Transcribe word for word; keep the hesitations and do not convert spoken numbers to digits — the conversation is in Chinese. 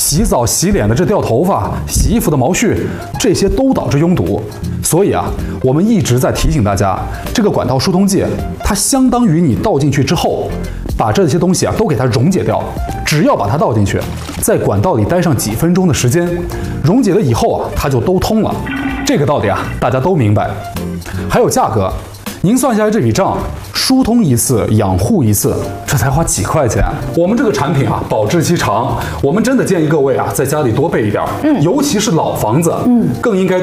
洗澡洗脸的这掉头发，洗衣服的毛絮，这些都导致拥堵。所以啊，我们一直在提醒大家，这个管道疏通剂，它相当于你倒进去之后，把这些东西啊都给它溶解掉。只要把它倒进去，在管道里待上几分钟的时间，溶解了以后啊，它就都通了。这个道理啊，大家都明白。还有价格，您算下来这笔账，疏通一次，养护一次，这才花几块钱。我们这个产品啊，保质期长，我们真的建议各位啊，在家里多备一点，嗯，尤其是老房子，嗯，更应该